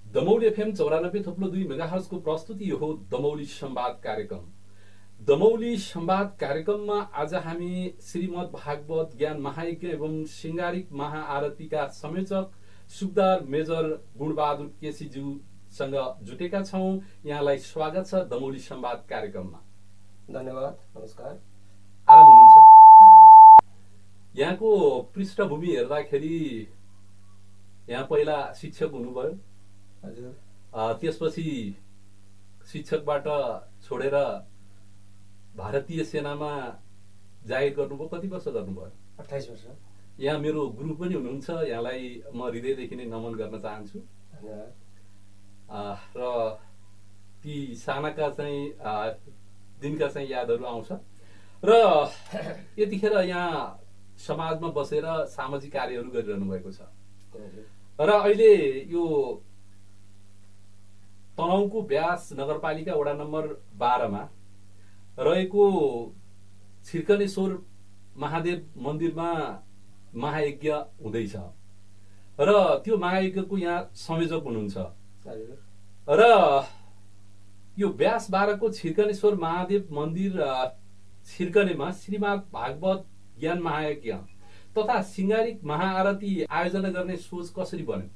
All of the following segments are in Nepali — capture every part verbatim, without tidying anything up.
दमौली एफएम चौरानब्बे थप्लो दुई मेगाहर्जको प्रस्तुति हो दमौली संवाद कार्यक्रम। दमौली संवाद कार्यक्रममा आज हामी श्रीमद् भागवत ज्ञान महायज्ञ एवं सिंगारिक महाआरतीका संयोजक सुबेदार मेजर गुणबहादुर केसीज्यूसँग जुटेका छौं। यहाँलाई स्वागत छ दमौली संवाद कार्यक्रममा। धन्यवाद, नमस्कार। आराम हुनुहुन्छ? यहाँको पृष्ठभूमि हेर्दाखेरि यहाँ पहिला शिक्षक हुनुभयो, हजुर। त्यसपछि शिक्षकबाट छोडेर भारतीय सेनामा जागिर गर्नुभयो। कति वर्ष गर्नुभयो? अट्ठाइस वर्ष। यहाँ मेरो गुरु पनि हुनुहुन्छ, यहाँलाई म हृदयदेखि नै नमन गर्न चाहन्छु। धन्यवाद। र ती सानाका चाहिँ दिनका चाहिँ यादहरू आउँछ र यतिखेर यहाँ समाजमा बसेर सामाजिक कार्यहरू गरिरहनु भएको छ र अहिले यो तनहुँको ब्यास नगरपालिका वडा नम्बर बाह्रमा रहेको छिर्कनेश्वर महादेव मन्दिरमा महायज्ञ हुँदैछ र त्यो महायज्ञको यहाँ संयोजक हुनुहुन्छ र यो ब्यास बाह्रको छिर्कनेश्वर महादेव मन्दिर छिर्कनेमा श्रीमद् भागवत ज्ञान महायज्ञ तथा सिंगारिक महाआरती आयोजना गर्ने सोच कसरी बन्यो?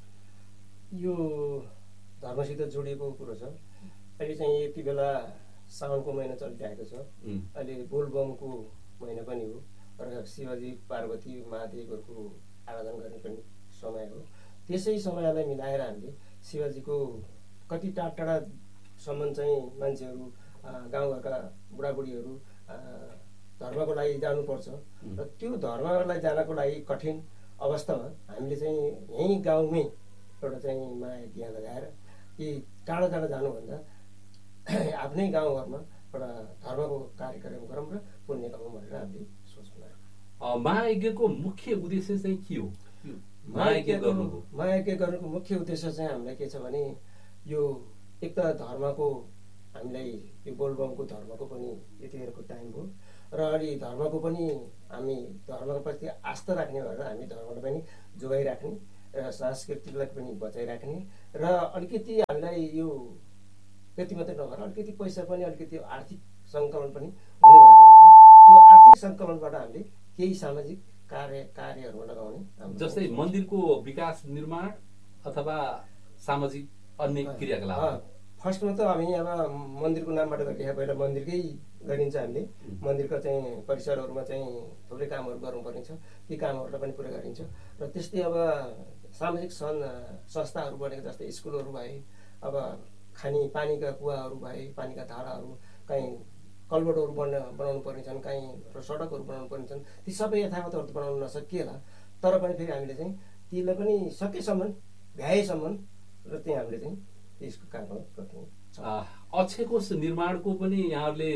यो धर्मसित जोडिएको कुरो छ। अहिले चाहिँ यति बेला साउनको महिना चलिरहेको छ। अहिले बोलबमको महिना पनि हो र शिवजी पार्वती महादेवहरूको आराधना गर्ने पनि समय हो। त्यसै समयलाई मिलाएर हामीले शिवजीको कति टाढा टाढासम्म चाहिँ मान्छेहरू, गाउँघरका बुढाबुढीहरू धर्मको लागि जानुपर्छ र त्यो धर्मलाई जानको लागि कठिन अवस्थामा हामीले चाहिँ यहीँ गाउँमै एउटा चाहिँ महायज्ञ लगाएर कि टाढा टाढा जानुभन्दा आफ्नै गाउँघरमा एउटा धर्मको कार्यक्रम गरौँ र पुण्य कमाउँ भनेर हामीले सोच बनायौँ। महायज्ञको मुख्य उद्देश्य चाहिँ के हो? महायज्ञ गर्नुको महायज्ञ गर्नुको मुख्य उद्देश्य चाहिँ हामीलाई के छ भने यो एक त धर्मको हामीलाई यो बोलबमको धर्मको पनि यतिखेरको टाइम हो र अलि धर्मको पनि हामी धर्मको प्रति आस्था राख्ने भएर हामी धर्मलाई पनि जोगाइराख्ने र संस्कृतिलाई पनि बचाइराख्ने र अलिकति हामीलाई यो त्यति मात्रै नभएर अलिकति पैसा पनि अलिकति आर्थिक सङ्कलन पनि हुने भएको हुनाले त्यो आर्थिक सङ्कलनबाट हामीले केही सामाजिक कार्य कार्यहरूमा लगाउने, जस्तै मन्दिरको विकास निर्माण अथवा सामाजिक अन्य क्रियाकलाप। फर्स्टमा त हामी अब मन्दिरको नामबाट गरिरहेको पहिला मन्दिरकै गरिन्छ। हामीले मन्दिरको चाहिँ परिसरहरूमा चाहिँ थुप्रै कामहरू गर्नुपर्ने छ, ती कामहरूलाई पनि पुरा गरिन्छ र त्यस्तै अब सामाजिक सन् संस्थाहरू बनेको जस्तै स्कुलहरू भए, अब खाने पानीका कुवाहरू भए, पानीका धाराहरू, कहीँ कलबटहरू बन्न बनाउनु पर्ने छन्, कहीँ सडकहरू बनाउनु पर्ने छन्, ती सबै यथावतहरू त बनाउन नसकिएला तर पनि फेरि हामीले चाहिँ तीलाई पनि सकेसम्म भ्याएसम्म र त्यहाँ हामीले चाहिँ यसको कामहरू गर्छौँ। अक्षय कोष निर्माणको पनि यहाँहरूले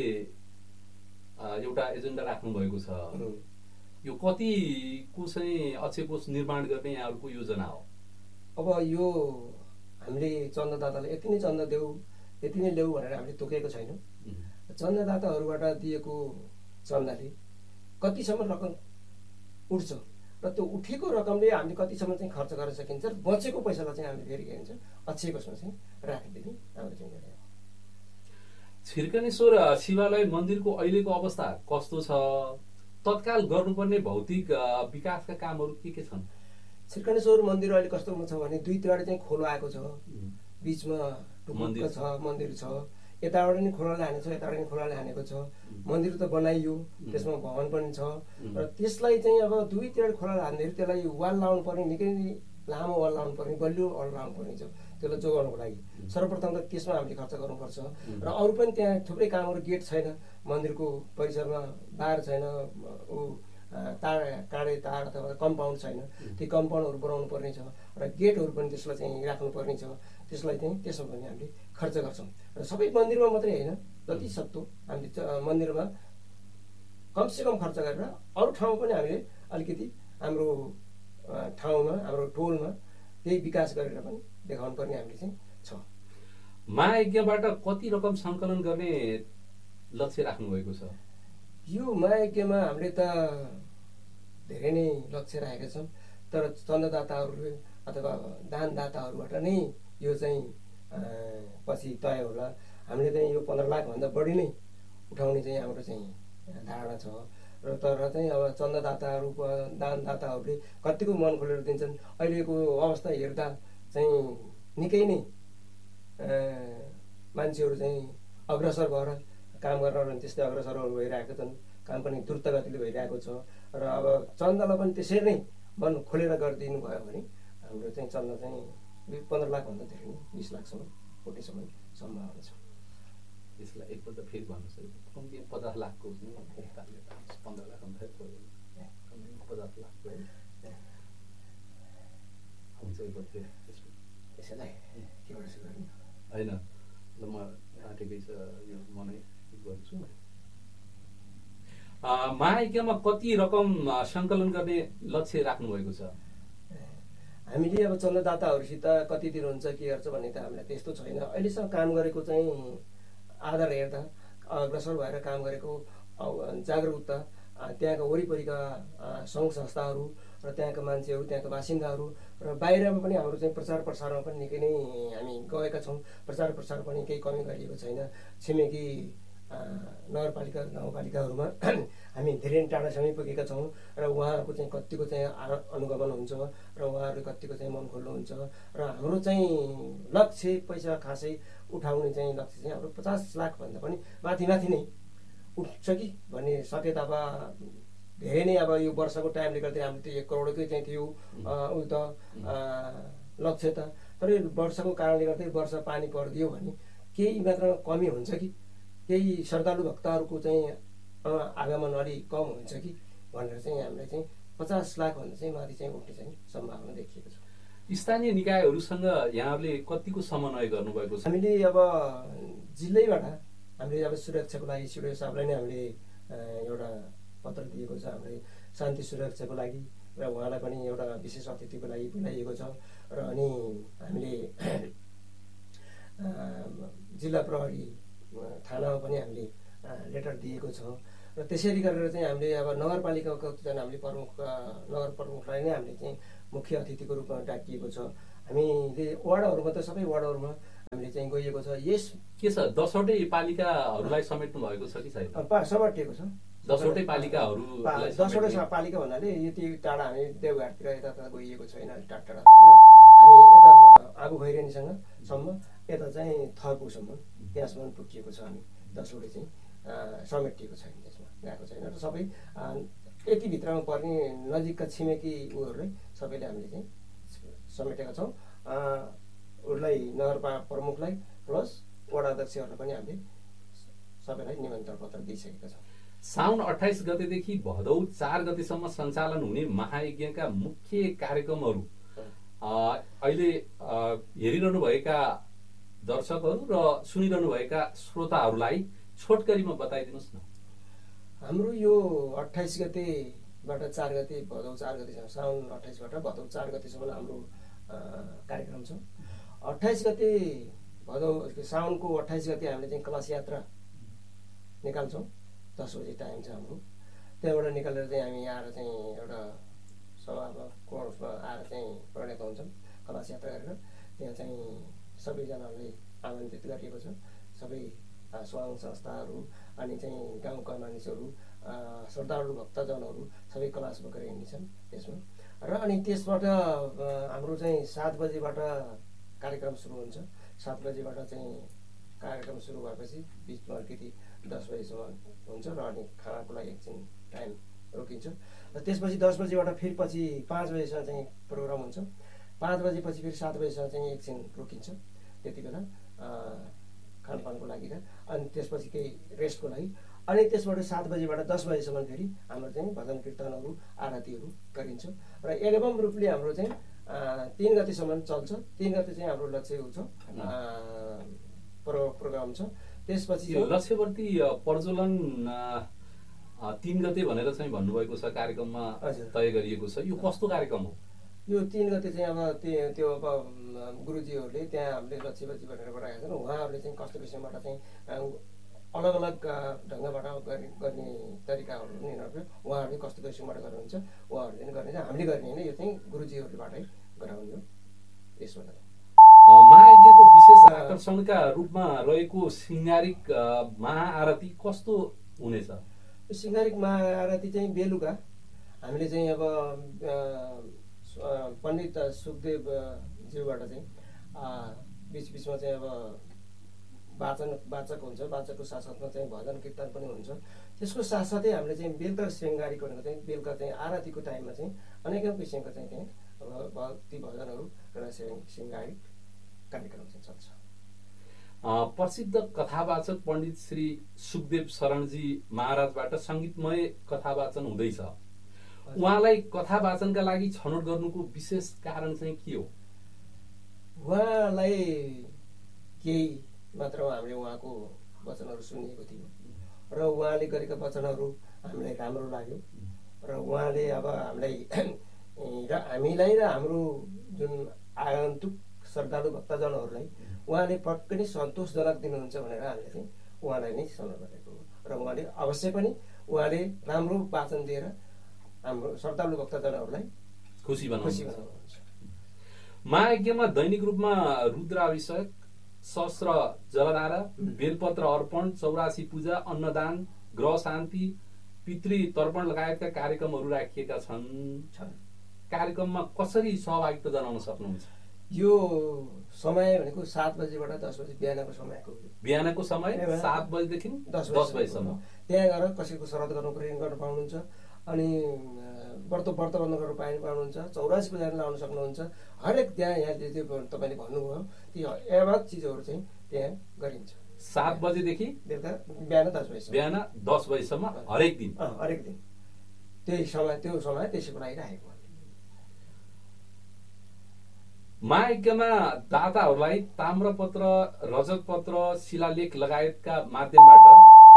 एउटा एजेन्डा राख्नु भएको छ। यो कतिको चाहिँ अक्षय कोष निर्माण गर्ने यहाँहरूको योजना हो? अब यो हामीले चन्दादातालाई यति नै चन्दा देऊ यति नै ल्याऊ भनेर हामीले तोकेको छैनौँ। चन्दादाताहरूबाट दिएको चन्दाले कतिसम्म रकम उठ्छ र त्यो उठेको रकमले हामीले कतिसम्म चाहिँ खर्च गर्न सकिन्छ र बचेको पैसालाई चाहिँ हामीले फेरि के भन्छ अक्षय कोषमा चाहिँ राखिदिने हाम्रो जिम्मेवारी हो। छिर्कनेश्वर शिवालय मन्दिरको अहिलेको अवस्था कस्तो छ? तत्काल गर्नुपर्ने भौतिक विकासका कामहरू के के छन्? छिर्कनेश्वर मन्दिर अहिले कस्तोमा छ भने दुईतिर चाहिँ खोलो आएको छ, बिचमा मन्दिर छ, मन्दिर छ, यताबाट नि खोलाले हानेको छ, यताबाट नि खोलाले हानेको छ। मन्दिर त बनाइयो, त्यसमा भवन पनि छ र त्यसलाई चाहिँ अब दुईतिर खोलाले हान्दाखेरि त्यसलाई वाल लाउनु पर्ने, निकै लामो वाल लाउनु पर्ने, बलियो वाल लाउनु पर्ने छ त्यसलाई जोगाउनुको लागि। सर्वप्रथम त त्यसमा हामीले खर्च गर्नुपर्छ र अरू पनि त्यहाँ थुप्रै कामहरू, गेट छैन मन्दिरको परिसरमा, बार छैन, ऊ तार काँडे तार अथवा कम्पाउन्ड छैन, ती कम्पाउन्डहरू बनाउनु पर्ने छ र गेटहरू पनि त्यसलाई चाहिँ राख्नुपर्ने छ। त्यसलाई चाहिँ त्यसमा पनि हामीले खर्च गर्छौँ र सबै मन्दिरमा मात्रै होइन, जति सक्दो हामीले मन्दिरमा कमसेकम खर्च गरेर अरू ठाउँमा पनि हामीले अलिकति हाम्रो ठाउँमा, हाम्रो टोलमा त्यही विकास गरेर पनि देखाउनु पर्ने हामीले चाहिँ छ। महायज्ञबाट कति रकम सङ्कलन गर्ने लक्ष्य राख्नु भएको छ? यो महायज्ञमा हामीले त धेरै नै लक्ष्य राखेका छौँ तर चन्ददाताहरू अथवा दानदाताहरूबाट नै यो चाहिँ पछि तय होला। हामीले चाहिँ यो पन्ध्र लाखभन्दा बढी नै उठाउने चाहिँ हाम्रो चाहिँ धारणा छ र तर चाहिँ अब चन्ददाताहरू दानदाताहरूले कतिको मन खोलेर दिन्छन्। अहिलेको अवस्था हेर्दा चाहिँ निकै नै मान्छेहरू चाहिँ अग्रसर भएर काम गर्न त्यस्तै अग्रसरहरू भइरहेका छन्। काम पनि द्रुत गतिले भइरहेको छ र अब चन्दालाई पनि त्यसरी नै मन खोलेर गरिदिनु भयो भने हाम्रो चाहिँ चन्दा चाहिँ पन्ध्र लाखभन्दा धेरै नै बिस लाखसम्म उठेसम्म सम्भावना छ। यसलाई एकपल्ट फेरि भन्नुहोस् है, कम्ती पचास लाखको पन्ध्र लाख भन्दा पचास लाखको हुन्छ यसैलाई के गर्छु गर्ने होइन ल म ठिकै छ यो म नै गर्छु। महायज्ञमा कति रकम सङ्कलन गर्ने लक्ष्य राख्नुभएको छ? हामीले अब चन्ददाताहरूसित कति दिनुहुन्छ के गर्छ भन्ने त हामीलाई त्यस्तो छैन। अहिलेसम्म काम गरेको चाहिँ आधार हेर्दा अग्रसर भएर काम गरेको जागरुकता त्यहाँका वरिपरिका सङ्घ संस्थाहरू र त्यहाँका मान्छेहरू त्यहाँका बासिन्दाहरू र बाहिरमा पनि हाम्रो चाहिँ प्रचार प्रसारमा पनि निकै नै हामी गएका छौँ। प्रचार प्रसार पनि केही कमी गरिएको छैन। छिमेकी नगरपालिका गाउँपालिकाहरूमा हामी धेरै टाढा समय पुगेका छौँ र उहाँहरूको चाहिँ कतिको चाहिँ अनुगमन हुन्छ र उहाँहरू कतिको चाहिँ मन खोल्नुहुन्छ र हाम्रो चाहिँ लक्ष्य पैसा खासै उठाउने चाहिँ लक्ष्य चाहिँ हाम्रो पचास लाखभन्दा पनि माथि माथि नै उठ्छ कि भन्ने सकेत अब धेरै नै अब यो वर्षको टाइमले गर्दा हामीले त्यो एक करोडकै चाहिँ थियो उयो त लक्ष्य त। तर यो वर्षको कारणले गर्दै वर्ष पानी परिदियो भने केही मात्रामा कमी हुन्छ कि केही श्रद्धालु भक्तहरूको चाहिँ आगमन अलिक कम हुन्छ कि भनेर चाहिँ हामीलाई चाहिँ पचास लाखभन्दा चाहिँ माथि चाहिँ उठ्ने चाहिँ सम्भावना देखिएको छ। स्थानीय निकायहरूसँग यहाँहरूले कतिको समन्वय गर्नुभएको छ? हामीले अब जिल्लैबाट हामीले अब सुरक्षाको लागि सिडिओ साहबलाई नै हामीले एउटा पत्र दिएको छ। हामीले शान्ति सुरक्षाको लागि र उहाँलाई पनि एउटा विशेष अतिथिको लागि बोलाइएको छ र अनि हामीले जिल्ला प्रहरी थानामा पनि हामीले लेटर दिएको छ र त्यसरी गरेर चाहिँ हामीले अब नगरपालिकाको एकजना हामीले प्रमुख नगर प्रमुखलाई नै हामीले चाहिँ मुख्य अतिथिको रूपमा डाकिएको छ। हामीले वार्डहरूमा त सबै वार्डहरूमा हामीले चाहिँ गइएको छ। यस के छ दसवटै पालिकाहरूलाई समेट्नु भएको छ कि छैन? समेटिएको छ दसवटै पालिकाहरू दसवटै पालिका भन्नाले यति टाढा हामी देवघाटतिर यता गइएको छैन। टाढा टाढा होइन हामी यता आगो खैरेनीसँग सम्म यता चाहिँ थर्पुसम्म त्यहाँसम्म पुगिएको छ। हामी दसवटै चाहिँ समेटिएको छैन, त्यसमा गएको छैन र सबै यति भित्रमा पर्ने नजिकका छिमेकी उहरूलाई सबैले हामीले चाहिँ समेटेका छौँ। उसलाई नगरपा प्रमुखलाई प्लस वडा अध्यक्षहरूलाई पनि हामीले सबैलाई निमन्त्रण पत्र दिइसकेका छौँ। साउन अट्ठाइस गतेदेखि भदौ चार गतेसम्म सञ्चालन हुने महायज्ञका मुख्य कार्यक्रमहरू अहिले हेरिरहनुभएका दर्शकहरू र सुनिरहनुभएका श्रोताहरूलाई छोटकरीमा बताइदिनुहोस् न। हाम्रो यो अट्ठाइस गतेबाट चार गते भदौ चार गतेसम्म साउन अट्ठाइसबाट भदौ चार गतेसम्म हाम्रो कार्यक्रम छ। अट्ठाइस गते भदौ साउनको अट्ठाइस गते हामीले चाहिँ कलश यात्रा निकाल्छौँ। दस बजे टाइम छ हाम्रो। त्यहाँबाट निकालेर चाहिँ हामी आएर चाहिँ एउटा सभामा कोर्समा आएर चाहिँ प्रणेत हुन्छौँ कलश यात्रा गरेर। त्यहाँ चाहिँ सबैजनालाई आमन्त्रित गरिएको छ। सबै सङ्घ संस्थाहरू अनि चाहिँ गाउँका मानिसहरू श्रद्धालु भक्तजनहरू सबै कलश बोकेर हिँड्छन् त्यसमा। र अनि त्यसबाट हाम्रो चाहिँ सात बजेबाट कार्यक्रम सुरु हुन्छ। सात बजेबाट चाहिँ कार्यक्रम सुरु भएपछि बिचमा अलिकति दस बजीसम्म हुन्छ र अनि खानाको लागि एकछिन टाइम रोकिन्छ र त्यसपछि दस बजीबाट फेरि पछि पाँच बजीसम्म चाहिँ प्रोग्राम हुन्छ। पाँच बजेपछि फेरि सात बजीसम्म चाहिँ एकछिन रोकिन्छ त्यति बेला खानपानको लागि र अनि त्यसपछि केही रेस्टको लागि। अनि त्यसबाट सात बजीबाट दस बजीसम्म फेरि हाम्रो चाहिँ भजन कीर्तनहरू आरतीहरू गरिन्छ र एल्बम रूपले हाम्रो चाहिँ तिन गतिसम्म चल्छ। तिन गति चाहिँ हाम्रो लक्ष्य हुन्छ प्रोग्राम छ। त्यसपछि लक्ष्यवर्ती प्रज्वलन तिन गते भनेर चाहिँ भन्नुभएको छ कार्यक्रममा तय गरिएको छ। यो कस्तो कार्यक्रम हो? यो तिन गते चाहिँ अब त्यो त्यो अब गुरुजीहरूले त्यहाँ हामीले लक्ष्यवर्ती भनेर बनाएका छन्। उहाँहरूले चाहिँ कस्तो किसिमबाट चाहिँ अलग अलग ढङ्गबाट गर्ने तरिकाहरू यिनीहरूको उहाँहरूले कस्तो किसिमबाट गर्नुहुन्छ उहाँहरूले गर्ने हामीले गर्ने होइन। यो चाहिँ गुरुजीहरूबाटै गराउने हो। यसबाट महायज्ञ आकर्षणका रूपमा रहेको सिंगारिक महाआरती कस्तो हुनेछ? सिंगारिक महाआरती चाहिँ बेलुका हामीले चाहिँ अब पण्डित सुखदेव ज्यूबाट चाहिँ बिच बिचमा चाहिँ अब वाचन वाचक हुन्छ, वाचकको साथसाथमा चाहिँ भजन कीर्तन पनि हुन्छ। त्यसको साथसाथै हामीले चाहिँ बेलुका सिंगारिक भनेको चाहिँ बेलुका चाहिँ आरतीको टाइममा चाहिँ अनेकौँ किसिमको चाहिँ त्यहाँ अब भक्ति भजनहरू र सिंगारिक कार्यक्रम चाहिँ चल्छ। प्रसिद्ध कथावाचक पण्डित श्री सुखदेव शरणजी महाराजबाट सङ्गीतमय कथावाचन हुँदैछ। उहाँलाई कथावाचनका लागि छनौट गर्नुको विशेष कारण चाहिँ के हो? उहाँलाई केही मात्र हामीले उहाँको वचनहरू सुनेको थियो र उहाँले गरेका वचनहरू हामीलाई राम्रो लाग्यो र उहाँले अब हामीलाई र हामीलाई र हाम्रो जुन आगन्तुक श्रद्धालु भक्तजनहरूलाई उहाँले पक्कै नै सन्तोषजनक दिनुहुन्छ भनेर हामीले चाहिँ उहाँलाई नै सल्लाह गरेको र उहाँले अवश्य पनि उहाँले राम्रो वाचन दिएर हाम्रो श्रद्धालु भक्तजनहरूलाई खुसी बनाउनुहुन्छ। खुसी बनाउनुहुन्छ। महायज्ञमा दैनिक रूपमा रुद्राभिषेक, सहस्र जलधारा, बेलपत्र अर्पण, चौरासी पूजा, अन्नदान, ग्रह शान्ति, पितृ तर्पण लगायतका कार्यक्रमहरू राखिएका छन्। कार्यक्रममा कसरी सहभागिता जनाउन सक्नुहुन्छ? यो समय भनेको सात बजीबाट दस बजी बिहानको समयको बिहानको समय सात बजीदेखि दस बजीसम्म त्यहाँ गएर कसैको श्राद्ध गर्नु पर्ने गर्न पाउनुहुन्छ, अनि व्रत व्रत बन्द गरेर पानी पाउनुहुन्छ, चौरासी पूजा लाउन सक्नुहुन्छ। हरेक त्यहाँ यहाँ त्यो तपाईँले भन्नुभयो ती एवं चिजहरू चाहिँ त्यहाँ गरिन्छ। सात बजेदेखि बेलुका बिहान दस बजी बिहान दस बजीसम्म हरेक दिन हरेक दिन त्यही समय त्यो समय त्यसैको लागि राखेको। महायज्ञमा दाताहरूलाई ताम्रपत्र, रजतपत्र, शिलालेख लगायतका माध्यमबाट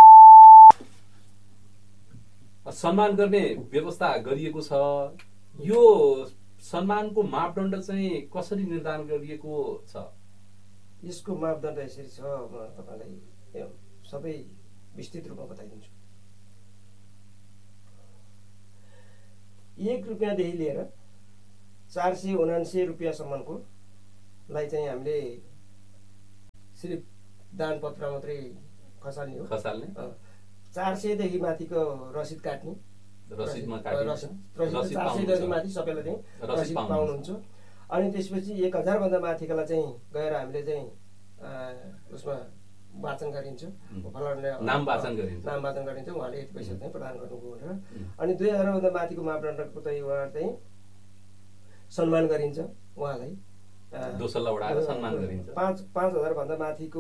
सम्मान गर्ने व्यवस्था गरिएको छ। यो सम्मानको मापदण्ड चाहिँ कसरी निर्धारण गरिएको छ? यसको मापदण्ड यसरी छ, म तपाईँलाई सबै विस्तृत रूपमा बताइदिन्छु। एक रुपियाँदेखि लिएर चार सय उनान्सय रुपियाँसम्मको लाई चाहिँ हामीले सिर्फ दान पत्र मात्रै खसाल्ने हो खसाल्ने चार सयदेखि माथिको रसिद काट्ने रसिदमा रसिद चार सयदेखि माथि सबैलाई चाहिँ रसिद पाउनुहुन्छ। अनि त्यसपछि एक हजारभन्दा माथिकोलाई चाहिँ गएर हामीले चाहिँ उसमा वाचन गरिन्छ, नाम वाचन गरिन्छ नाम वाचन गरिन्छ उहाँले यति पैसा चाहिँ प्रदान गर्नुभयो भनेर। अनि दुई हजारभन्दा माथिको मापदण्डको चाहिँ उहाँ चाहिँ सम्मान गरिन्छ, उहाँलाई दोसल्ला उडाएर सम्मान गरिन्छ। पाँच पाँच हजारभन्दा माथिको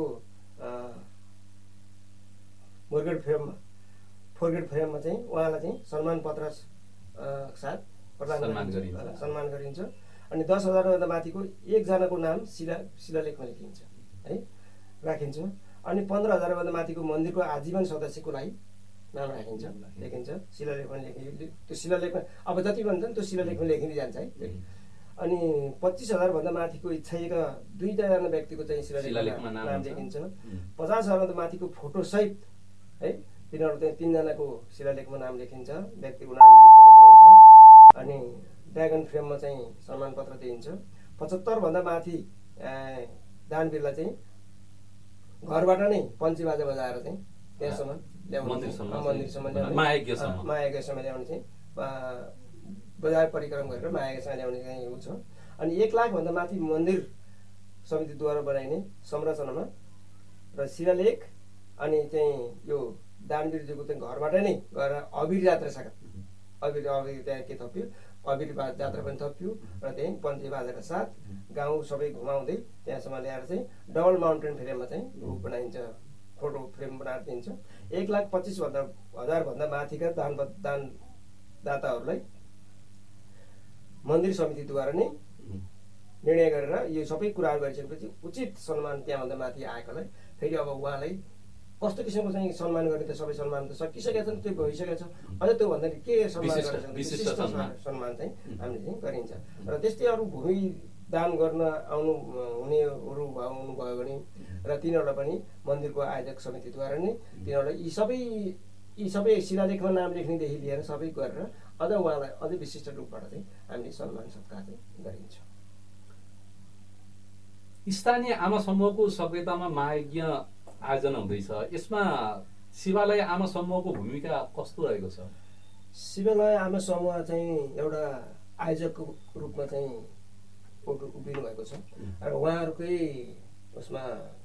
मोर्गेड फ्रेममा फोरगेड फ्रेममा चाहिँ उहाँलाई चाहिँ सम्मान पत्र साथ प्रदान गरिन्छ, सम्मान गरिन्छ। अनि दस हजारभन्दा माथिको एकजनाको नाम शिला शिलालेखमा लेखिन्छ है राखिन्छ। अनि पन्ध्र हजारभन्दा माथिको मन्दिरको आजीवन सदस्यको लागि नाम राखिन्छ लेखिन्छ शिलालेखमा लेखि त्यो शिलालेखमा अब जति भन्छ नि त्यो शिलालेखमा लेखिँदै जान्छ है। अनि पच्चिस हजारभन्दा माथिको इच्छाएका दुईजना व्यक्तिको चाहिँ शिलालेखमा नाम लेखिन्छ। पचास हजारभन्दा माथिको फोटोसहित है तिनीहरू चाहिँ तिनजनाको शिलालेखमा नाम लेखिन्छ, व्यक्ति उनीहरूले भनेको हुन्छ। अनि ड्रागन फ्रेममा चाहिँ सम्मान पत्र दिइन्छ। पचहत्तरभन्दा माथि दानवीरलाई चाहिँ घरबाट नै पञ्ची बाजा बजाएर चाहिँ त्यहाँसम्म ल्याउनु मन्दिरसम्म महायज्ञसम्म ल्याउने चाहिँ बजार परिक्रम गरेर महायज्ञसँग ल्याउने चाहिँ ऊ छ। अनि एक लाखभन्दा माथि मन्दिर समितिद्वारा बनाइने संरचनामा र शिलालेख अनि चाहिँ यो दानवीरज्यूको चाहिँ घरबाट नै गएर अबिर जात्रा सका अबिर अबिर त्यहाँ के थप्यो अबिर जात्रा पनि थप्यो र त्यही पञ्चे बाजाका साथ गाउँ सबै घुमाउँदै त्यहाँसम्म ल्याएर चाहिँ डबल माउन्टेन फ्रेममा चाहिँ ऊ बनाइन्छ, फोटो फ्रेम बनाएर दिन्छ। एक लाख पच्चिस भन्दा हजारभन्दा माथिका दान दानदाताहरूलाई मन्दिर समितिद्वारा नै निर्णय गरेर यो सबै कुराहरू गरिसकेपछि उचित सम्मान त्यहाँभन्दा माथि आएकोलाई फेरि अब उहाँलाई कस्तो किसिमको चाहिँ सम्मान गर्ने त सबै सम्मान त सकिसकेको छ नि, त्यो भइसकेको छ। अझ त्योभन्दा के सम्मान गरेर विशिष्ट सम्मान चाहिँ हामीले चाहिँ गरिन्छ। र त्यस्तै अरू भूमि दान गर्न आउनु हुनेहरू आउनुभयो भने र तिनीहरूलाई पनि मन्दिरको आयोजक समितिद्वारा नै तिनीहरूलाई यी सबै यी सबै शिलालेखमा नाम लेख्नेदेखि लिएर सबै गरेर अझ उहाँलाई अझै विशिष्ट रूपबाट चाहिँ हामीले सम्मान सत्कार चाहिँ गरिन्छ। स्थानीय आमा समूहको सक्रियतामा महायज्ञ आयोजना हुँदैछ, यसमा शिवालय आमा समूहको भूमिका कस्तो रहेको छ? शिवालय आमा समूह चाहिँ एउटा आयोजकको रूपमा चाहिँ उभिनु भएको छ र उहाँहरूकै उसमा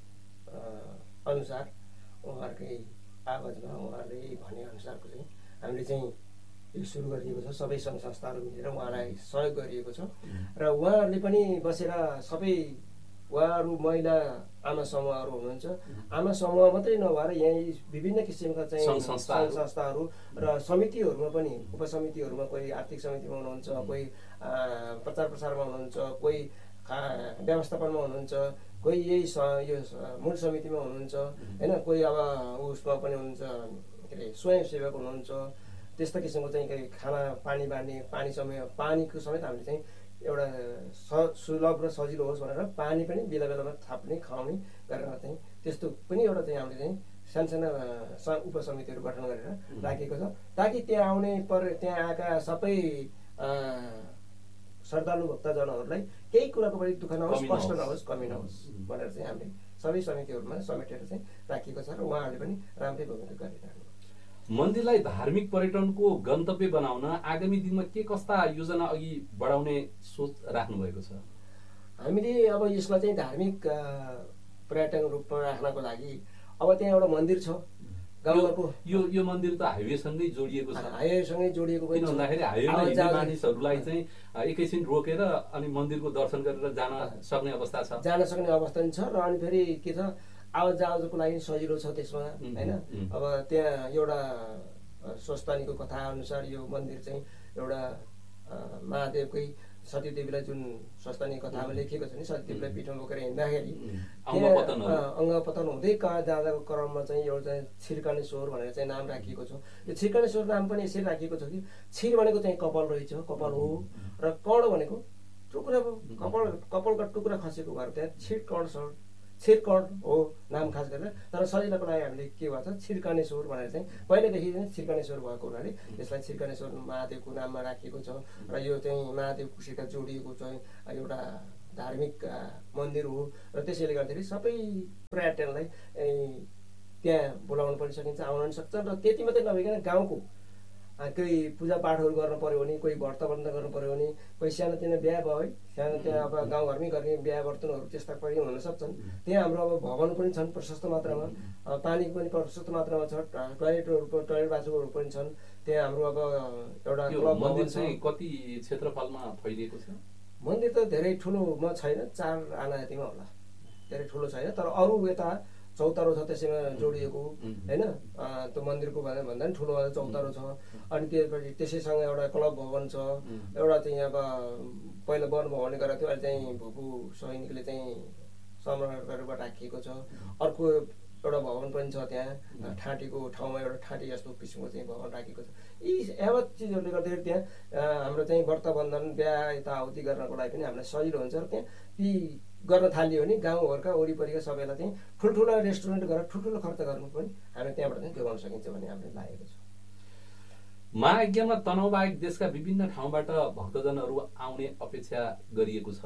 अनुसार उहाँहरूकै आवाजमा उहाँहरूले भनेअनुसारको चाहिँ हामीले चाहिँ यो सुरु गरिएको छ। सबै सङ्घ संस्थाहरू मिलेर उहाँलाई सहयोग गरिएको छ र उहाँहरूले पनि बसेर सबै उहाँहरू महिला आमा समूहहरू हुनुहुन्छ। आमा समूह मात्रै नभएर यहीँ विभिन्न किसिमका चाहिँ सङ्घ संस्थाहरू र समितिहरूमा पनि उपसमितिहरूमा कोही आर्थिक समितिमा हुनुहुन्छ, कोही प्रचार प्रसारमा हुनुहुन्छ, कोही व्यवस्थापनमा हुनुहुन्छ, कोही यही यो मूल समितिमा हुनुहुन्छ होइन, कोही अब उसमा पनि हुनुहुन्छ के अरे स्वयंसेवक हुनुहुन्छ। त्यस्ता किसिमको चाहिँ केही खाना पानी बाँड्ने पानी समय पानीको समेत हामीले चाहिँ एउटा स सुलभ र सजिलो होस् भनेर पानी पनि बेला बेलामा थाप्ने खुवाउने गरेर चाहिँ त्यस्तो पनि एउटा चाहिँ हामीले चाहिँ सानसाना उपसमितिहरू गठन गरेर राखेको छ, ताकि त्यहाँ आउने पर त्यहाँ आएका सबै श्रद्धालु भक्तजनहरूलाई केही कुराको पनि दुःख नहोस्, कष्ट नहोस्, कमी नहोस् भनेर चाहिँ हामीले सबै समितिहरूमा समेटेर चाहिँ राखेको छ र उहाँहरूले पनि राम्रै भूमिका गरिरहनु। मन्दिरलाई धार्मिक पर्यटनको गन्तव्य बनाउन आगामी दिनमा के कस्ता योजना अघि बढाउने सोच राख्नु भएको छ? हामीले अब यसलाई चाहिँ धार्मिक पर्यटन रूपमा राख्नको लागि अब त्यहाँ एउटा मन्दिर छ गाउँको। यो यो मन्दिर त हाइवेसँगै जोडिएको छ। हाइवेसँगै जोडिएको पनि किन भन्दाखेरि हाइवेमा हिँड्ने मानिसहरूलाई चाहिँ एकैछिन रोकेर अनि मन्दिरको दर्शन गरेर जान सक्ने अवस्था छ, जान सक्ने अवस्था पनि छ र अनि फेरि के छ आवाज जावजको लागि सजिलो छ त्यसमा होइन। अब त्यहाँ एउटा स्वस्तानीको कथा अनुसार यो मन्दिर चाहिँ एउटा महादेवकै सतीदेवीलाई जुन स्वस्तानी कथामा लेखिएको छ नि, सतीदेवीलाई पिठमा बोकेर हिँड्दाखेरि अङ्गपतन हुँदै कहाँ जाँदाको क्रममा चाहिँ एउटा छिर्कानेश्वर भनेर चाहिँ नाम राखिएको छ। यो छिर्कानेश्वर नाम पनि यसरी राखिएको छ कि छिर भनेको चाहिँ कपाल रहेछ, कपाल हो, र कर्ण भनेको टुक्रा कपाल कपालका टुक्रा खसेको भएर त्यहाँ छिर कर्ण छ, छिरकर्ण हो नाम खास गरेर। तर सजिलोको लागि हामीले के भन्छ छिर्कानेश्वर भनेर चाहिँ पहिलेदेखि चाहिँ छिर्कानेश्वर भएको हुनाले यसलाई छिर्कानेश्वर महादेवको नाममा राखिएको छ र यो चाहिँ महादेवसित जोडिएको चाहिँ एउटा धार्मिक मन्दिर हो र त्यसैले गर्दाखेरि सबै पर्यटनलाई त्यहाँ बोलाउनु पनि सकिन्छ, आउन पनि सक्छन्। र त्यति मात्रै नभइकन गाउँको कोही पूजापाठहरू गर्नु पऱ्यो भने, कोही व्रत बन्द गर्नु पऱ्यो भने, कोही सानोतिनो बिहा भयो है, सानो त्यहाँ अब गाउँघरमै गर्ने बिहा वर्तनहरू त्यस्ता पनि हुन सक्छन्। त्यहाँ हाम्रो अब भवन पनि छन् प्रशस्त मात्रामा, पानीको पनि प्रशस्त मात्रामा छ, टोयलेटहरू टोयलेट बाथरुमहरू पनि छन्। त्यहाँ हाम्रो अब एउटा क्लब मन्दिर चाहिँ कति क्षेत्रफलमा फैलिएको छ? मन्दिर त धेरै ठुलोमा छैन, चार आना यतिमा होला, धेरै ठुलो छैन। तर अरू यता चौतारो छ त्यसैमा जोडिएको होइन, त्यो मन्दिरको भन्दा भन्दा पनि ठुलो चौतारो छ। अनि त्यसपछि त्यसैसँग एउटा क्लब भवन छ, एउटा चाहिँ अब पहिला वन भवनले गरेको थियो, अहिले चाहिँ भूपू सैनिकले चाहिँ संरक्षण गरेर राखिएको छ। अर्को एउटा भवन पनि छ त्यहाँ ठाँटीको ठाउँमा, एउटा ठाँटी जस्तो किसिमको चाहिँ भवन राखेको छ। यी यावत चिजहरूले गर्दाखेरि त्यहाँ हाम्रो चाहिँ व्रत बन्धन बिहा यताउति गर्नको लागि पनि हामीलाई सजिलो हुन्छ। र त्यहाँ ती गर्न थालियो भने गाउँघरका वरिपरिका सबैलाई चाहिँ ठुल्ठुला रेस्टुरेन्ट गरेर ठुल्ठुलो खर्च गर्नु पनि हामी त्यहाँबाट चाहिँ जोगाउन सकिन्छ भन्ने हामीले लागेको छ। महायज्ञमा तनहुबाहेक देशका विभिन्न ठाउँबाट भक्तजनहरू आउने अपेक्षा गरिएको छ।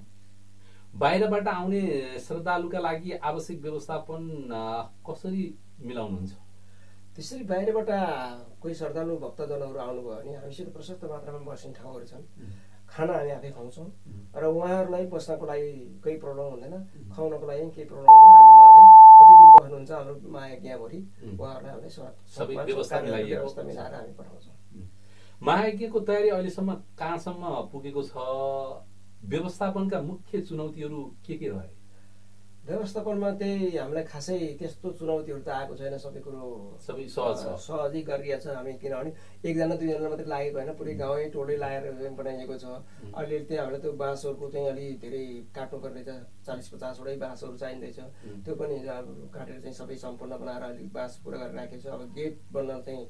बाहिरबाट आउने श्रद्धालुका लागि आवश्यक व्यवस्थापन कसरी मिलाउनुहुन्छ? त्यसरी बाहिरबाट कोही श्रद्धालु भक्तजनहरू आउनुभयो भने हामीसित प्रशस्त मात्रामा बस्ने ठाउँहरू छन्, खाना हामी आफै खुवाउँछौँ र उहाँहरूलाई बस्नको लागि केही प्रब्लम हुँदैन, खुवाउनको लागि केही प्रब्लम हुँदैन। हामी उहाँलाई कति दिन बस्नुहुन्छ हाम्रो महायज्ञभरि उहाँहरूलाई हामीले सबै व्यवस्था मिलाइएको व्यवस्था मिलाएर हामी पठाउँछौँ। महायज्ञको तयारी अहिलेसम्म कहाँसम्म पुगेको छ? व्यवस्थापनका मुख्य चुनौतीहरू के के रहे? व्यवस्थापनमा त्यही हामीलाई खासै त्यस्तो चुनौतीहरू त आएको छैन, सबै कुरो सबै सहज सहजै गरिरहेको छ हामी। किनभने एकजना दुईजना मात्रै लागेको होइन, पुरै गाउँै टोलै लगाएर बनाइएको छ। अहिले त्यहाँ हामीलाई त्यो बाँसहरूको चाहिँ अलि धेरै काट्नु पर्ने छ, चालिस पचासवटै बाँसहरू चाहिँदैछ, त्यो पनि काटेर चाहिँ सबै सम्पूर्ण बनाएर अलिक बाँस पुरा गरेर राखेको छ। अब गेट बन्न चाहिँ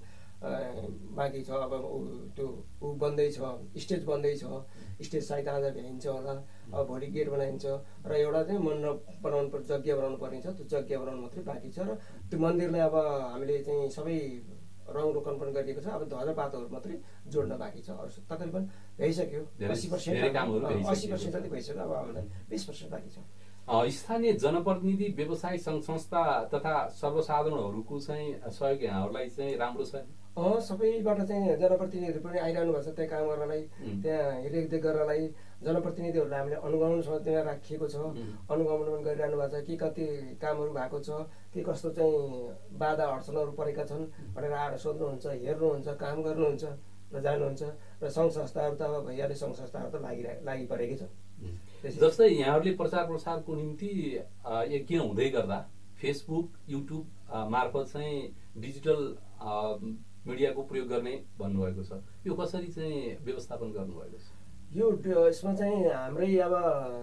बाँकी छ, अब त्यो ऊ बन्दैछ, स्टेज बन्दैछ, स्टेज सायद आज भ्याइन्छ होला, अब भोलि गेट बनाइन्छ र एउटा चाहिँ मण्डप बनाउनु पर्छ, यज्ञ बनाउनु पर्ने छ, त्यो यज्ञ बनाउनु मात्रै बाँकी छ। र त्यो मन्दिरलाई अब हामीले चाहिँ सबै रङ रोकन पनि गरिएको छ, अब ध्वजा पातहरू मात्रै जोड्न बाँकी छ। अरू तकरिबन भइसक्यो, अस्सी पर्सेन्ट अस्सी पर्सेन्ट जति भइसक्यो, अब हामीलाई बिस पर्सेन्ट बाँकी छ। स्थानीय जनप्रतिनिधि, व्यवसायी सङ्घ संस्था तथा सर्वसाधारणहरूको चाहिँ सहयोग यहाँहरूलाई चाहिँ राम्रो छ? अँ सबैबाट चाहिँ जनप्रतिनिधिहरू पनि आइरहनु भएको छ त्यहाँ काम गर्नलाई, त्यहाँ रेखदेख गर्नलाई। जनप्रतिनिधिहरूलाई हामीले अनुगमनसँग त्यहाँ राखिएको छ, अनुगमन पनि गरिरहनु भएको छ। के कति कामहरू भएको छ, के कस्तो चाहिँ बाधा अडचनहरू परेका छन् भनेर आएर सोध्नुहुन्छ, हेर्नुहुन्छ, काम गर्नुहुन्छ र जानुहुन्छ। र सङ्घ संस्थाहरू त अब भइहाल्यो, सङ्घ संस्थाहरू त लागि लागि परेकै छ। जस्तै यहाँहरूले प्रचार प्रसारको निम्ति यज्ञ हुँदै गर्दा फेसबुक, युट्युब मार्फत चाहिँ डिजिटल मिडियाको प्रयोग गर्ने भन्नुभएको छ, यो कसरी चाहिँ व्यवस्थापन गर्नुभएको छ? यो यसमा चाहिँ हाम्रै अब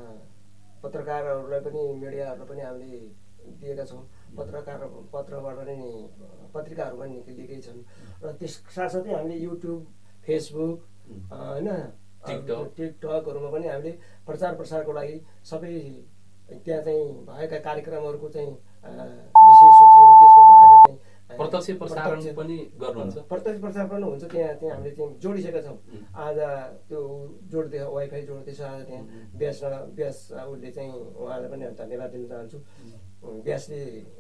पत्रकारहरूलाई पनि, मिडियाहरूलाई पनि हामीले दिएका छौँ। पत्रकार पत्रबाट नै पत्रिकाहरू पनि निक्लिएकै छन्। र त्यस साथसाथै हामीले युट्युब, फेसबुक होइन, टिकटकहरूमा पनि हामीले प्रचार प्रसारको लागि सबै त्यहाँ चाहिँ भएका कार्यक्रमहरूको चाहिँ विशेष सूचीहरू त्यसमा भएका चाहिँ प्रत्यक्ष प्रसारण पनि गर्नुहुन्छ? प्रत्यक्ष प्रसारण पनि हुन्छ। त्यहाँ त्यहाँ हामीले चाहिँ जोडिसकेका छौँ। आज त्यो जोड्दै वाइफाई जोड्दैछ, आज त्यहाँ ब्यास ब्यास उसले चाहिँ उहाँलाई पनि धन्यवाद दिन चाहन्छु। ब्यासले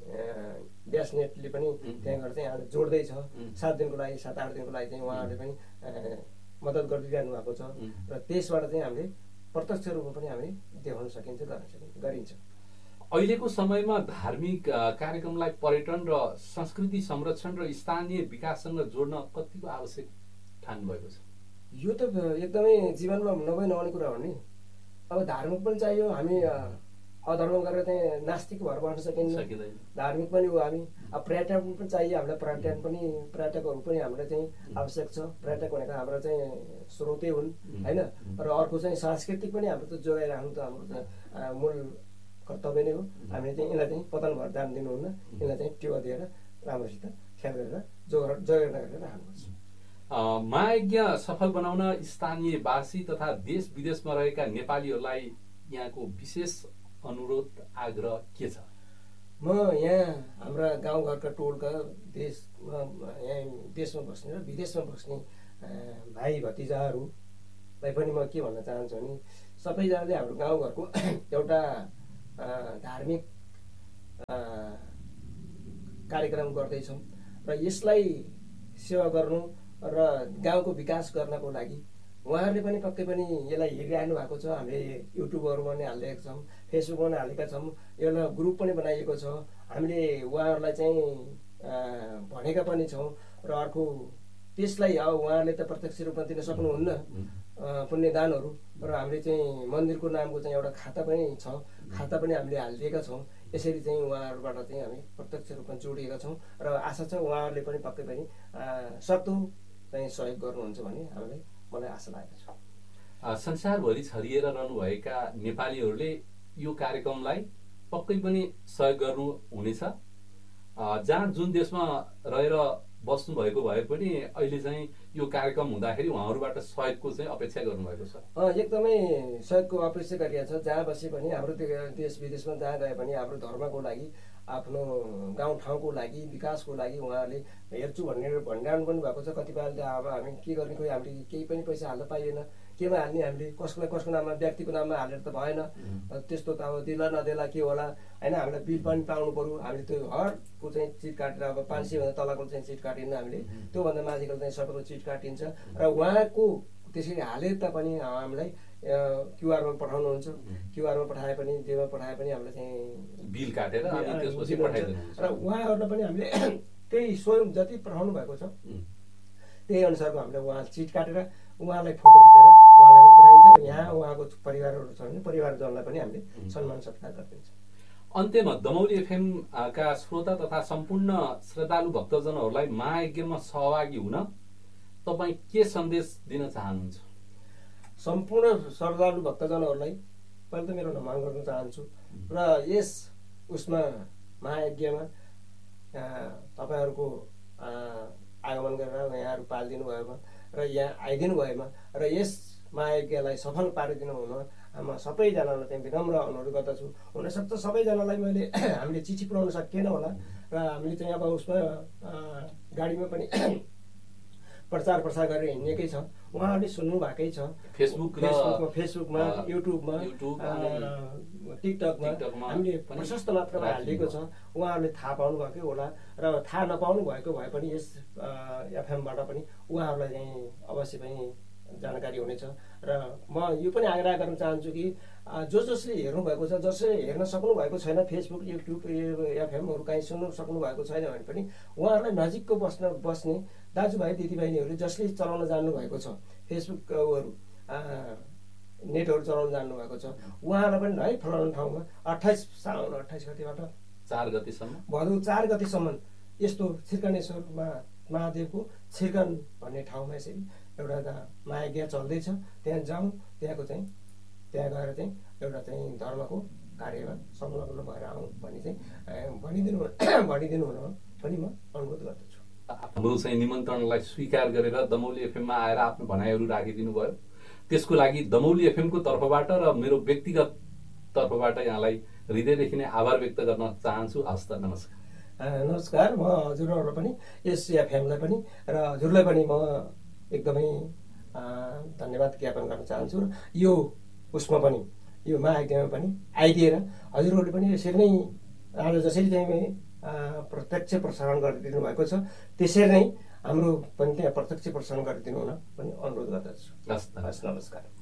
ब्यास नेटले पनि त्यहाँबाट चाहिँ आज जोड्दैछ। सात दिनको लागि, सात आठ दिनको लागि चाहिँ उहाँहरूले पनि मद्दत गरिदिइरहनु भएको छ। र त्यसबाट चाहिँ हामीले प्रत्यक्ष रूपमा पनि हामीले देखाउन सकिन्छ, गर्न सकिन्छ, गरिन्छ। अहिलेको समयमा धार्मिक कार्यक्रमलाई पर्यटन र संस्कृति संरक्षण र स्थानीय विकाससँग जोड्न कतिको आवश्यक ठान्नु भएको छ? यो त एकदमै जीवनमा नभई नहुने कुरा हो नि। अब धार्मिक पनि चाहियो, हामी अधर्म गरेर चाहिँ नास्तिक भएर बस्न सकिँदैन। धार्मिक पनि हो हामी। अब पर्यटन पनि चाहियो हामीलाई, पर्यटन पनि पर्यटकहरू पनि हामीलाई चाहिँ आवश्यक छ। पर्यटक भनेको हाम्रो चाहिँ स्रोतै हुन् होइन। र अर्को चाहिँ सांस्कृतिक पनि हाम्रो त जोगाइराख्नु त हाम्रो चाहिँ मूल कर्तव्य नै हो। हामीले चाहिँ यसलाई चाहिँ पतन भएर जान दिनुहुन्न, यसलाई चाहिँ टेवा दिएर राम्रोसित ख्याल गरेर जोगा जोगाड गरेर राख्नुपर्छ। महायज्ञ सफल बनाउन स्थानीयवासी तथा देश विदेशमा रहेका नेपालीहरूलाई यहाँको विशेष अनुरोध, आग्रह के छ? म यहाँ हाम्रा गाउँघरका टोलका देशमा यहाँ देशमा बस्ने र विदेशमा बस्ने भाइ भतिजाहरूलाई पनि म के भन्न चाहन्छु भने सबैजनाले हाम्रो गाउँघरको एउटा धार्मिक कार्यक्रम गर्दैछौँ र यसलाई सेवा गर्नु र गाउँको विकास गर्नको लागि उहाँहरूले पनि पक्कै पनि यसलाई हेरिरहनु भएको छ। हामीले युट्युबहरूमा पनि हालिरहेका छौँ, फेसबुकमा पनि हालेका छौँ, एउटा ग्रुप पनि बनाइएको छ। हामीले उहाँहरूलाई चाहिँ भनेका पनि छौँ। र अर्को त्यसलाई अब उहाँहरूले त प्रत्यक्ष रूपमा दिन सक्नुहुन्न पुण्यदानहरू, र हामीले चाहिँ मन्दिरको नामको चाहिँ एउटा खाता पनि छ, खाता पनि हामीले हालिदिएका छौँ। यसरी चाहिँ उहाँहरूबाट चाहिँ हामी प्रत्यक्ष रूपमा जोडिएका छौँ र आशा छ उहाँहरूले पनि पक्कै पनि सक्दो चाहिँ सहयोग गर्नुहुन्छ भन्ने हामीलाई मलाई आशा लागेको छ। संसारभरि छरिएर रहनुभएका नेपालीहरूले यो कार्यक्रमलाई पक्कै पनि सहयोग गर्नु हुनेछ। जहाँ जुन देशमा रहेर बस्नु भएको भए पनि अहिले चाहिँ यो कार्यक्रम हुँदाखेरि उहाँहरूबाट सहयोगको चाहिँ अपेक्षा गर्नुभएको छ? एकदमै सहयोगको अपेक्षा गरिएको छ। जहाँ बसे पनि हाम्रो देश विदेशमा जहाँ गए पनि हाम्रो धर्मको लागि, आफ्नो गाउँठाउँको लागि, विकासको लागि उहाँहरूले हेर्छु भनेर भनिरहनु पनि भएको छ। कतिपयले अब हामी के गर्ने, खोइ हामीले केही पनि पैसा हाल्न पाइएन, केमा हाल्ने, हामीले कसलाई कसको नाममा, व्यक्तिको नाममा हालेर त भएन। त्यस्तो त अब दिला नदेला के होला होइन। हामीलाई बिल पनि पाउनु पऱ्यो। हामीले त्यो हरको चाहिँ चिट काटेर अब पाँच सयभन्दा तलको चाहिँ चिट काटिन्न हामीले, त्योभन्दा माथिको चाहिँ सबैको चिट काटिन्छ। र उहाँको त्यसरी हाले तापनि हामीलाई क्युआरमा पठाउनुहुन्छ। क्युआरमा पठाए पनि जेमा पठाए पनि हामीलाई चाहिँ बिल काटेर अनि त्यसपछि पठाइदिनुहुन्छ। र उहाँहरूलाई पनि हामीले त्यही स्वयं जति पठाउनु भएको छ त्यही अनुसारको हामीले उहाँ चिट काटेर उहाँलाई फोटो खिचेर उहाँलाई पनि पठाइन्छ। यहाँ उहाँको परिवारहरू छ भने परिवारजनलाई पनि हामीले सम्मान सत्कार गरिदिन्छ। अन्त्यमा दमौली एफएम का श्रोता तथा सम्पूर्ण श्रद्धालु भक्तजनहरूलाई महायज्ञमा सहभागी हुन तपाईँ के सन्देश दिन चाहनुहुन्छ? सम्पूर्ण श्रद्धालु भक्तजनहरूलाई पहिला त मेरो नमन गर्न चाहन्छु र यस उसमा महायज्ञमा तपाईँहरूको आगमन गरेर यहाँहरू पालिदिनु भएमा र यहाँ आइदिनु भएमा र यस महायज्ञलाई सफल पारिदिनु हुन म सबैजनालाई चाहिँ विनम्र अनुरोध गर्दछु। हुनसक्छ सबैजनालाई मैले हामीले चिठी पुऱ्याउन सकिएन होला र हामीले चाहिँ अब उसमा गाडीमा पनि प्रचार प्रसार गरेर हिँड्नेकै छ, उहाँहरूले सुन्नु भएकै छ। फेसबुक र फेसबुकमा फेसबुकमा युट्युबमा युट्युब टिकटकमा हामीले प्रशस्त मात्रामा हालिदिएको छ। उहाँहरूले थाहा पाउनु भएकै होला र थाहा नपाउनु भएको भए पनि यस एफएमबाट पनि उहाँहरूलाई चाहिँ अवश्य पनि जानकारी हुनेछ। र म यो पनि आग्रह गर्न चाहन्छु कि जो जसले हेर्नु भएको छ, जसले हेर्न सक्नु भएको छैन फेसबुक युट्युब एफएमहरू कहीँ सुन्नु सक्नु भएको छैन भने पनि उहाँहरूलाई नजिकको बस्न बस्ने दाजुभाइ दिदीबहिनीहरूले जसले चलाउन जान्नु भएको छ, फेसबुकहरू नेटहरू चलाउन जान्नु भएको छ, उहाँहरूलाई पनि है फलाउनु ठाउँमा अट्ठाइस साउन अट्ठाइस गतिबाट चार गतिसम्म भदौ चार गतिसम्म यस्तो छिर्कनेश्वरमा महादेवको छिर्कन भन्ने ठाउँमा यसरी एउटा महायज्ञ चल्दैछ। त्यहाँ जाउँ, त्यहाँको चाहिँ त्यहाँ गएर चाहिँ एउटा चाहिँ धर्मको कार्यमा संलग्न भएर आउँ भन्ने चाहिँ भनिदिनु भनिदिनु हुन पनि म अनुरोध गर्दछु। हाम्रो चाहिँ निमन्त्रणलाई स्वीकार गरेर दमौली एफएममा आएर आफ्नो भनाइहरू राखिदिनु भयो, त्यसको लागि दमौली एफएमको तर्फबाट र मेरो व्यक्तिगत तर्फबाट यहाँलाई हृदयदेखि नै आभार व्यक्त गर्न चाहन्छु। हस् त, नमस्कार। नमस्कार। म हजुरहरूलाई पनि यस एफएमलाई पनि र हजुरलाई पनि म एकदमै धन्यवाद ज्ञापन गर्न चाहन्छु। र यो उसमा पनि यो महायज्ञमा पनि आइदिएर हजुरहरूले पनि यसरी नै आज जसरी चाहिँ प्रत्यक्ष प्रसारण गरिदिनु भएको छ त्यसरी नै हाम्रो पनि त्यहाँ प्रत्यक्ष प्रसारण गरिदिनु हुन पनि अनुरोध गर्दछु। हस्, नमस्कार।